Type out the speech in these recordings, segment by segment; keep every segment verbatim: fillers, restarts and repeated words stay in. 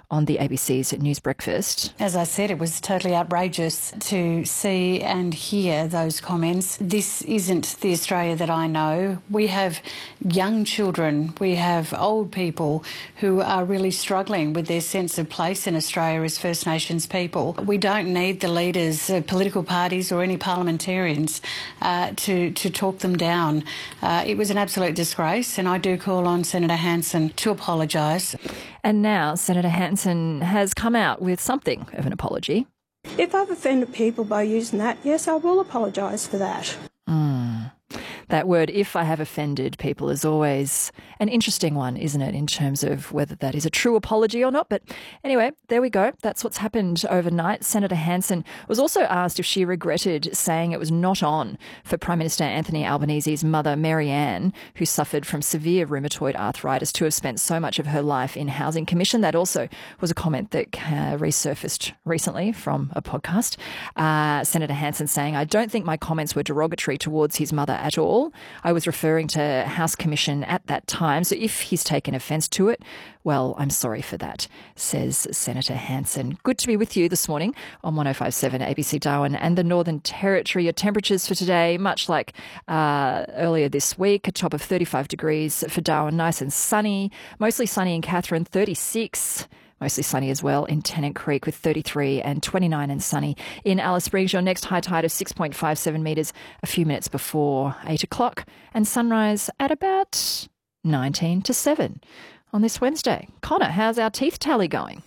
on the A B C's News Breakfast. As I said, it was totally outrageous to see and hear those comments. This isn't the Australia that I know. We have young children, we have old people who are really struggling with their sense of place in Australia as First Nations people. We don't need the leaders of political parties or any parliamentarians uh, to, to talk them down. Uh, it was an absolute disgrace, and I do call on Senator Hanson to apologise. And now Senator Hanson has come out with something of an apology. If I've offended people by using that, yes, I will apologise for that. Mm. That word, if I have offended people, is always an interesting one, isn't it, in terms of whether that is a true apology or not. But anyway, there we go. That's what's happened overnight. Senator Hanson was also asked if she regretted saying it was not on for Prime Minister Anthony Albanese's mother, Mary Ann, who suffered from severe rheumatoid arthritis, to have spent so much of her life in Housing Commission. That also was a comment that uh, resurfaced recently from a podcast. Uh, Senator Hanson saying, I don't think my comments were derogatory towards his mother at all. I was referring to House Commission at that time, so if he's taken offence to it, well, I'm sorry for that, says Senator Hanson. Good to be with you this morning on one oh five point seven A B C Darwin and the Northern Territory. Your temperatures for today, much like uh, earlier this week, a top of thirty-five degrees for Darwin, nice and sunny, mostly sunny in Katherine, thirty-six. Mostly sunny as well in Tennant Creek with thirty-three, and twenty-nine and sunny in Alice Springs. Your next high tide of six point five seven metres a few minutes before eight o'clock, and sunrise at about nineteen to seven on this Wednesday. Connor, how's our teeth tally going?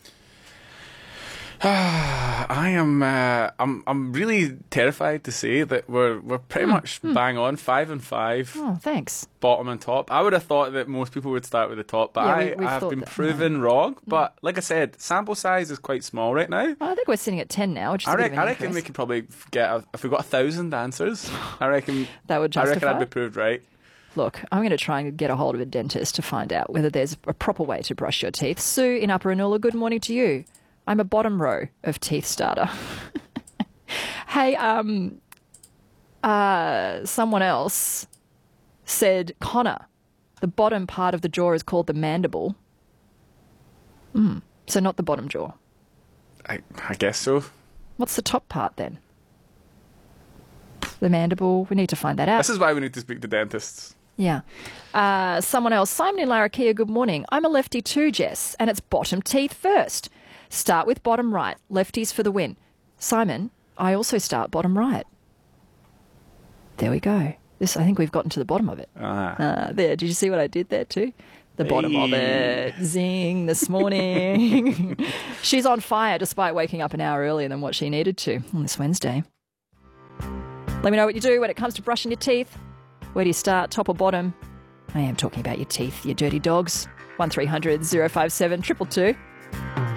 I am. Uh, I'm. I'm really terrified to say that we're we're pretty mm, much mm. bang on, five and five. Oh, thanks. Bottom and top. I would have thought that most people would start with the top, but yeah, we, I have been that, proven yeah. wrong. But like I said, sample size is quite small right now. Well, I think we're sitting at ten now, which is I, a reckon, bit of an I reckon increase. we could probably get a, if we got a thousand answers. I reckon that would justify. justify. I reckon I'd be proved right. Look, I'm going to try and get a hold of a dentist to find out whether there's a proper way to brush your teeth. Sue in Upper Anula, good morning to you. I'm a bottom row of teeth starter. Hey, um, uh, someone else said, Connor, the bottom part of the jaw is called the mandible. Mm, so not the bottom jaw. I, I guess so. What's the top part then? The mandible. We need to find that out. This is why we need to speak to dentists. Yeah. Uh, someone else, Simon in Larrakia, good morning. I'm a lefty too, Jess, and it's bottom teeth first. Start with bottom right. Lefties for the win. Simon, I also start bottom right. There we go. This, I think we've gotten to the bottom of it. Ah. Uh, there. Did you see what I did there too? The bottom hey. of it. Zing this morning. She's on fire despite waking up an hour earlier than what she needed to on this Wednesday. Let me know what you do when it comes to brushing your teeth. Where do you start, top or bottom? I am talking about your teeth, you dirty dogs. one three hundred, oh five seven, two two two.